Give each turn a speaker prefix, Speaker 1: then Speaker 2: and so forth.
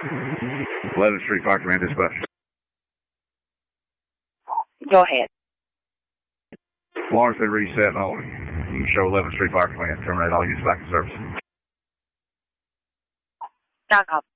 Speaker 1: 11th Street Fire Command dispatch.
Speaker 2: Go ahead.
Speaker 1: Alarm's been reset and all. You can show 11th Street Fire Command. Terminate all use back in service.
Speaker 2: Doc,